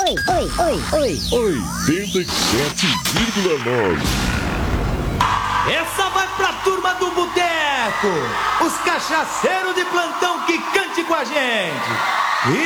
87,9. Essa vai pra turma do boteco, os cachaceiros de plantão que cante com a gente.